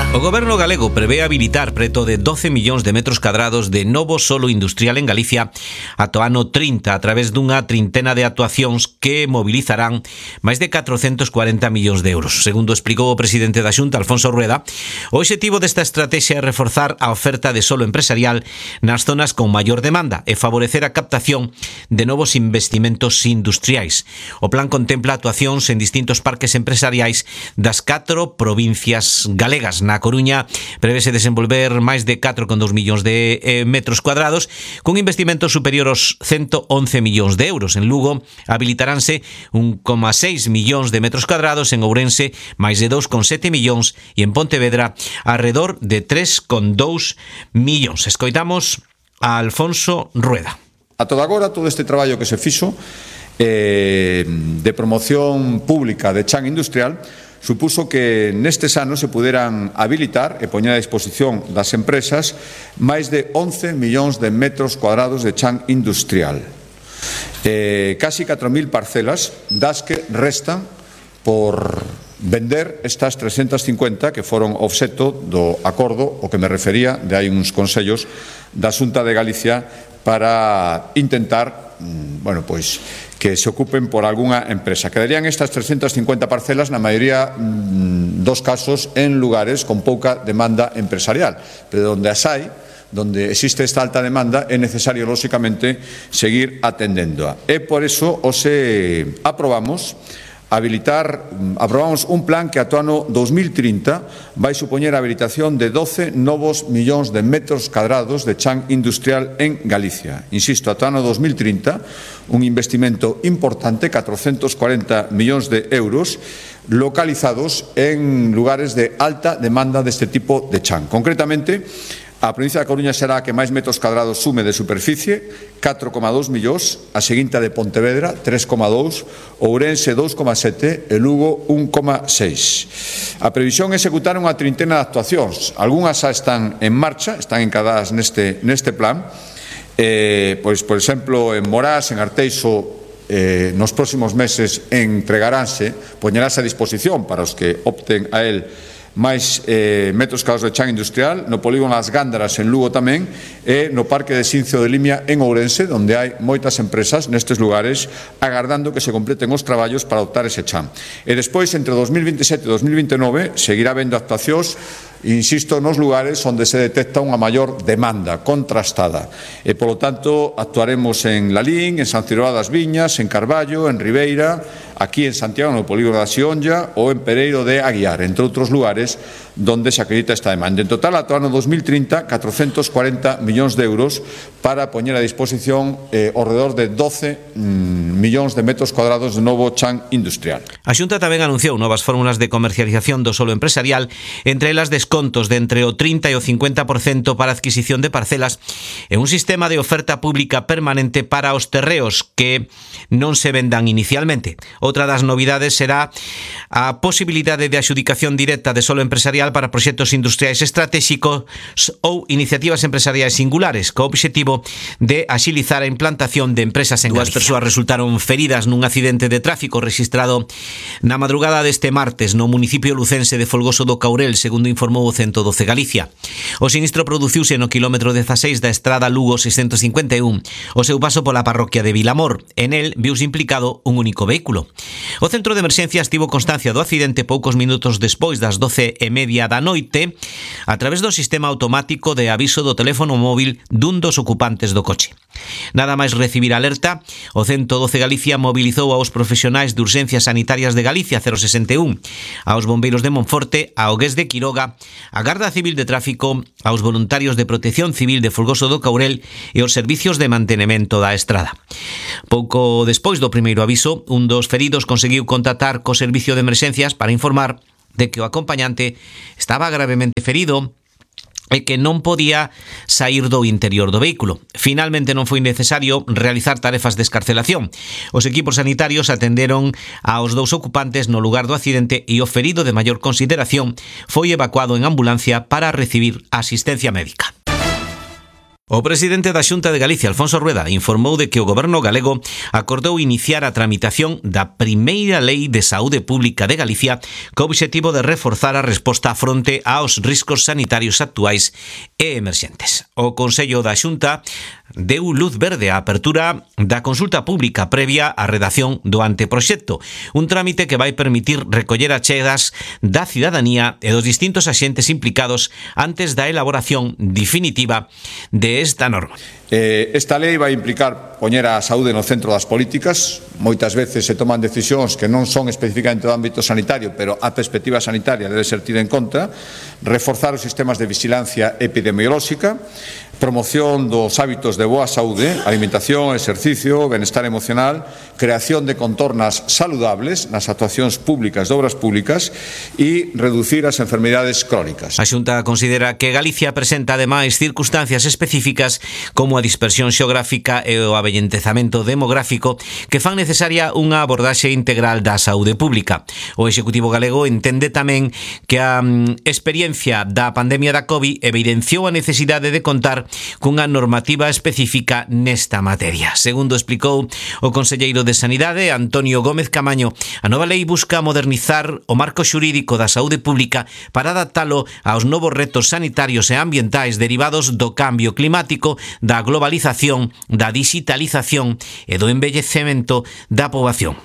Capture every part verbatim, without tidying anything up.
O Goberno galego prevé habilitar preto de doce millóns de metros cadrados de novo solo industrial en Galicia ata o ano trinta a través dunha trintena de actuacións que mobilizarán máis de catrocentos cuarenta millóns de euros. Segundo explicou o presidente da Xunta, Alfonso Rueda, o obxectivo desta estrategia é reforzar a oferta de solo empresarial nas zonas con maior demanda e favorecer a captación de novos investimentos industriais. O plan contempla actuacións en distintos parques empresariais das catro provincias galegas. Na Coruña prevese desenvolver máis de catro coma dous millóns de eh, metros cuadrados con investimentos superior aos ciento once millóns de euros. En Lugo habilitaránse un coma seis millóns de metros cuadrados, en Ourense máis de dous coma sete millóns e en Pontevedra alrededor de tres coma dous millóns. Escoitamos a Alfonso Rueda. A toda agora, todo este traballo que se fixo eh, de promoción pública de chan industrial supuso que nestes anos se puderan habilitar e poñer a disposición das empresas máis de once millóns de metros cuadrados de chan industrial. Eh, casi catro mil parcelas das que restan por vender estas trescentas cincuenta que foron obxecto do acordo o que me refería de hai uns consellos da Xunta de Galicia para intentar, bueno, pois que se ocupen por algunha empresa. Quedarían estas trescentas cincuenta parcelas, na maioría mmm, dos casos, en lugares con pouca demanda empresarial, pero donde as hai, donde existe esta alta demanda, é necesario, lóxicamente, seguir atendéndoa. E por eso os eh, aprobamos habilitar, aprobamos un plan que ata o ano dos mil trinta vai supoñer a habilitación de doce novos millóns de metros cadrados de chan industrial en Galicia. Insisto, ata o ano dos mil trinta, un investimento importante, catrocentos cuarenta millóns de euros, localizados en lugares de alta demanda deste tipo de chan. Concretamente, a provincia da Coruña será a que máis metros cadrados sume de superficie, catro coma dous millóns, a seguinte de Pontevedra, tres coma dous, Ourense, dous coma sete e Lugo, un coma seis. A previsión é executar unha trintena de actuacións. Algúnas xa están en marcha, están encadadas neste, neste plan. Eh, pois, por exemplo, en Morás, en Arteixo, eh, nos próximos meses entregaránse, poñerase a disposición para os que opten a él máis eh, metros cadrados de chan industrial, no polígono As Gándaras en Lugo tamén, e no Parque de Xincio de Limia en Ourense, onde hai moitas empresas nestes lugares agardando que se completen os traballos para optar ese chan. E despois, entre dos mil vinte e sete e dos mil vinte e nove, seguirá habendo actuacións, insisto, nos lugares onde se detecta unha maior demanda contrastada. E, polo tanto, actuaremos en Lalín, en San Ciroá das Viñas, en Carballo, en Ribeira, aquí en Santiago, no polígono da Xionlla, ou en Pereiro de Aguiar, entre outros lugares donde se acredita esta demanda. En total, ata o ano dos mil trinta, catrocentos cuarenta millóns de euros para poñer a disposición eh, ao redor de doce mm, millóns de metros cuadrados de novo chan industrial. A Xunta tamén anunciou novas fórmulas de comercialización do solo empresarial, entre elas descontos de entre o trinta e o cincuenta por cento para a adquisición de parcelas e un sistema de oferta pública permanente para os terreos que non se vendan inicialmente. Outra das novidades será a posibilidade de adxudicación directa de solo empresarial para proxectos industriais estratégicos ou iniciativas empresariais singulares, co obxectivo de axilizar a implantación de empresas en Galicia. Dúas persoas resultaron feridas nun accidente de tráfico rexistrado na madrugada deste martes no municipio lucense de Folgoso do Caurel, segundo informou o ciento doce Galicia. O sinistro produciuse no quilómetro dezaseis da estrada Lugo seiscentos cincuenta e un, o seu paso pola parroquia de Vilamor. En el viuse implicado un único vehículo. O centro de emerxencias tivo constancia do accidente poucos minutos despois das doce e media da noite a través do sistema automático de aviso do teléfono móvil dun dos ocupantes do coche. Nada máis recibir alerta, o ciento doce Galicia mobilizou aos profesionais de urxencias sanitarias de Galicia cero sesenta e un, aos bombeiros de Monforte, a Ogués de Quiroga, a Garda Civil de Tráfico, aos voluntarios de Protección Civil de Folgoso do Caurel e os servicios de mantenemento da estrada. Pouco despois do primeiro aviso, un dos feridos conseguiu contactar co servicio de emerxencias para informar de que o acompañante estaba gravemente ferido e que non podía saír do interior do vehículo. Finalmente non foi necesario realizar tarefas de escarcelación. Os equipos sanitarios atenderon aos dous ocupantes no lugar do accidente e o ferido de maior consideración foi evacuado en ambulancia para recibir asistencia médica. O presidente da Xunta de Galicia, Alfonso Rueda, informou de que o goberno galego acordou iniciar a tramitación da primeira lei de saúde pública de Galicia co obxectivo de reforzar a resposta fronte aos riscos sanitarios actuais e emerxentes. O Consello da Xunta deu luz verde á apertura da consulta pública previa á redacción do anteproxecto, un trámite que vai permitir recoller achegas da cidadanía e dos distintos axentes implicados antes da elaboración definitiva de esta norma. Eh, esta lei vai implicar poñer a saúde no centro das políticas. Moitas veces se toman decisións que non son especificamente do ámbito sanitario, pero a perspectiva sanitaria debe ser tida en conta, reforzar os sistemas de vigilancia epidemiolóxica, promoción dos hábitos de boa saúde, alimentación, exercicio, benestar emocional, creación de contornas saludables nas actuacións públicas de obras públicas e reducir as enfermidades crónicas. A Xunta considera que Galicia presenta ademais circunstancias específicas como a dispersión xeográfica e o avellentezamento demográfico que fan necesaria unha abordaxe integral da saúde pública. O Executivo galego entende tamén que a mm, experiencia da pandemia da COVID evidenciou a necesidade de contar cunha normativa específica nesta materia. Segundo explicou o conselleiro de Sanidade, Antonio Gómez Camaño, a nova lei busca modernizar o marco xurídico da saúde pública para adaptalo aos novos retos sanitarios e ambientais derivados do cambio climático, da globalización, da digitalización e do envellecemento da poboación.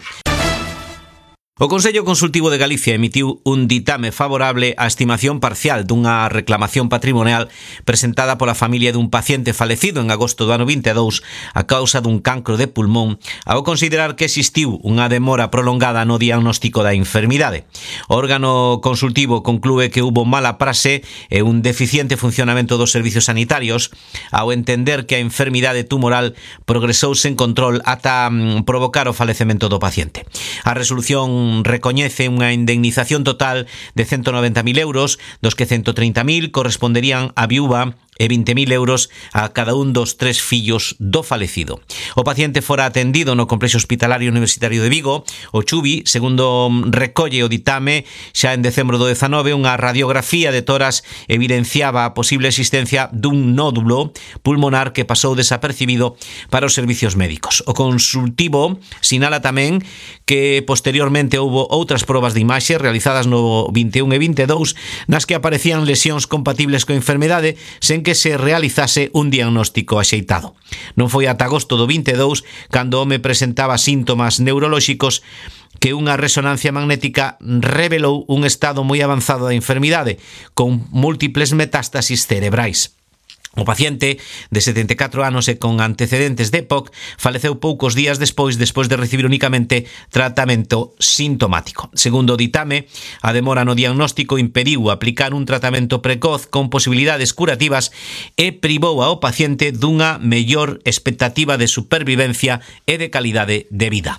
O Consello Consultivo de Galicia emitiu un ditame favorable á estimación parcial dunha reclamación patrimonial presentada pola familia dun paciente falecido en agosto do ano vinte e dous a causa dun cancro de pulmón, ao considerar que existiu unha demora prolongada no diagnóstico da enfermidade. O órgano consultivo conclúe que hubo mala praxe e un deficiente funcionamento dos servicios sanitarios ao entender que a enfermidade tumoral progresou sen control ata mm, provocar o falecemento do paciente. A resolución recoñece unha indemnización total de ciento noventa mil euros, dos que ciento trinta mil corresponderían á viúva e vinte mil euros a cada un dos tres fillos do falecido. O paciente fora atendido no Complexo Hospitalario Universitario de Vigo. O Chubi, segundo recolle o ditame, xa en decembro do dezanove, unha radiografía de toras evidenciaba a posible existencia dun nódulo pulmonar que pasou desapercibido para os servicios médicos. O consultivo sinala tamén que posteriormente houbo outras probas de imaxe realizadas no vinte e un e vinte e dous nas que aparecían lesións compatibles coa enfermedade sen que se realizase un diagnóstico axeitado. Non foi ata agosto do vinte e dous cando o home presentaba síntomas neurolóxicos que unha resonancia magnética revelou un estado moi avanzado da enfermidade con múltiples metástasis cerebrais. O paciente, de setenta e catro anos e con antecedentes de E P O C, faleceu poucos días despois despois de recibir únicamente tratamento sintomático. Segundo o ditame, a demora no diagnóstico impediu aplicar un tratamento precoz con posibilidades curativas e privou ao paciente dunha mellor expectativa de supervivencia e de calidade de vida.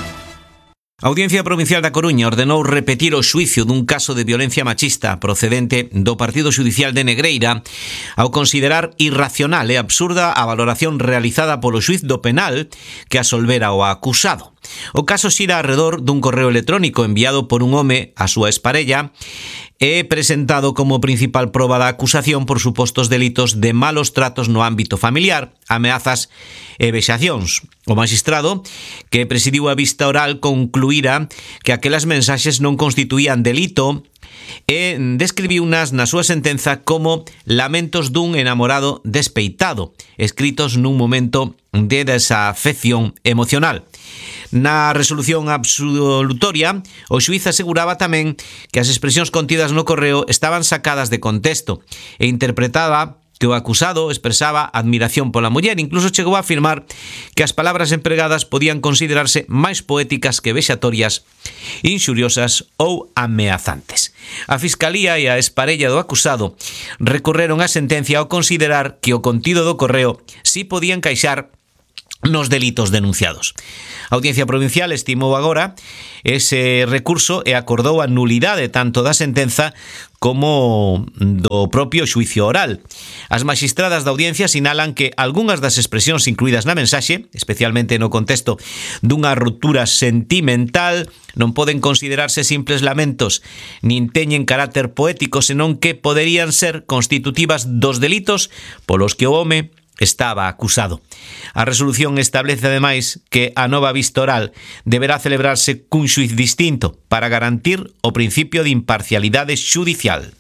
A Audiencia Provincial da Coruña ordenou repetir o xuicio dun caso de violencia machista procedente do Partido Xudicial de Negreira ao considerar irracional e absurda a valoración realizada polo xuiz do penal que absolvera o acusado. O caso xira arredor dun correo electrónico enviado por un home á súa exparella e presentado como principal proba da acusación por supostos delitos de malos tratos no ámbito familiar, ameazas e vexacións. O magistrado, que presidiu a vista oral, concluíra que aquelas mensaxes non constituían delito e describiunas na súa sentenza como lamentos dun enamorado despeitado, escritos nun momento de desafección emocional. Na resolución absolutoria, o xuiz aseguraba tamén que as expresións contidas no correo estaban sacadas de contexto e interpretaba que o acusado expresaba admiración pola muller, incluso chegou a afirmar que as palabras empregadas podían considerarse máis poéticas que vexatorias, inxuriosas ou ameazantes. A Fiscalía e a exparella do acusado recorreron a sentencia ao considerar que o contido do correo si podía encaixar nos delitos denunciados. A Audiencia Provincial estimou agora ese recurso e acordou a nulidade tanto da sentenza como do propio xuicio oral. As magistradas da audiencia sinalan que algunhas das expresións incluídas na mensaxe, especialmente no contexto dunha ruptura sentimental, non poden considerarse simples lamentos, nin teñen carácter poético, senón que poderían ser constitutivas dos delitos polos que o home estaba acusado. A resolución establece ademais que a nova vista oral deberá celebrarse cun xuiz distinto para garantir o principio de imparcialidade xudicial.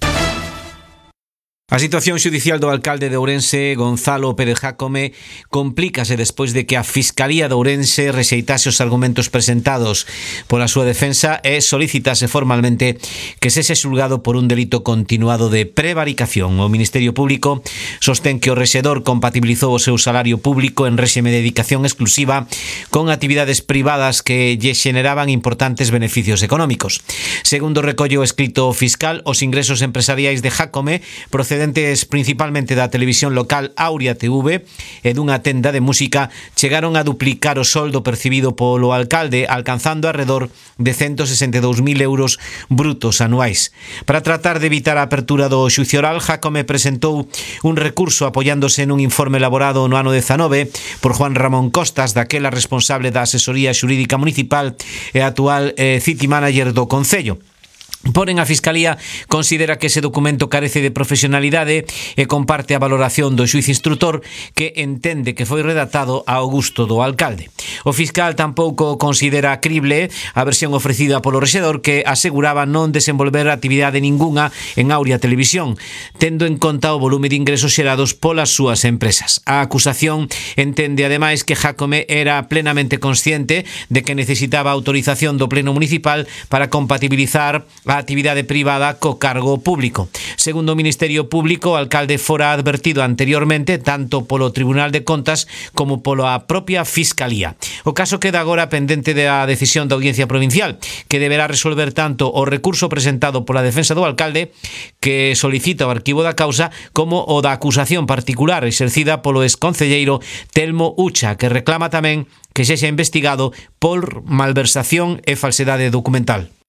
A situación xudicial do alcalde de Ourense, Gonzalo Pérez Jácome, complícase despois de que a Fiscalía de Ourense rexeitase os argumentos presentados pola súa defensa e solicitase formalmente que sexe xulgado por un delito continuado de prevaricación. O Ministerio Público sostén que o rexedor compatibilizou o seu salario público en réxime de dedicación exclusiva con actividades privadas que lle xeneraban importantes beneficios económicos. Segundo recolle o escrito fiscal, os ingresos empresariais de Jácome proceden principalmente da televisión local Auria T V e dunha tenda de música chegaron a duplicar o soldo percibido polo alcalde, alcanzando alrededor de ciento sesenta e dous mil euros brutos anuais. Para tratar de evitar a apertura do xuicio oral, Jácome presentou un recurso apoiándose nun informe elaborado no ano dezanove por Juan Ramón Costas, daquela responsable da asesoría xurídica municipal e actual eh, city manager do Concello. Porén, a Fiscalía considera que ese documento carece de profesionalidade e comparte a valoración do xuiz instrutor, que entende que foi redactado ao gusto do alcalde. O fiscal tampouco considera crible a versión ofrecida polo rexedor, que aseguraba non desenvolver actividade ningunha en Auria Televisión, tendo en conta o volume de ingresos xerados polas súas empresas. A acusación entende ademais que Jácome era plenamente consciente de que necesitaba autorización do Pleno Municipal para compatibilizar a actividade privada co cargo público. Segundo o Ministerio Público, o alcalde fora advertido anteriormente tanto polo Tribunal de Contas como pola propia Fiscalía. O caso queda agora pendente da decisión da Audiencia Provincial, que deberá resolver tanto o recurso presentado pola defensa do alcalde, que solicita o arquivo da causa, como o da acusación particular exercida polo exconcelleiro Telmo Ucha, que reclama tamén que sexa investigado por malversación e falsedade documental.